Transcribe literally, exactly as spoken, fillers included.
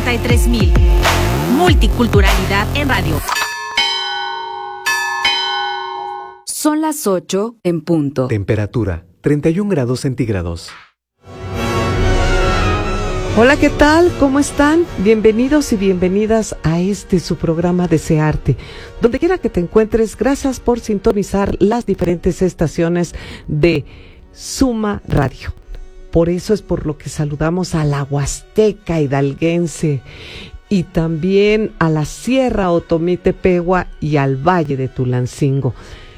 y tres mil. Multiculturalidad en radio. Son las ocho en punto. Temperatura treinta y un grados centígrados. Hola, ¿qué tal? ¿Cómo están? Bienvenidos y bienvenidas a este su programa Desearte. Donde quiera que te encuentres, gracias por sintonizar las diferentes estaciones de Suma Radio. Por eso es por lo que saludamos a la Huasteca hidalguense y también a la Sierra Otomí Tepehua y al Valle de Tulancingo.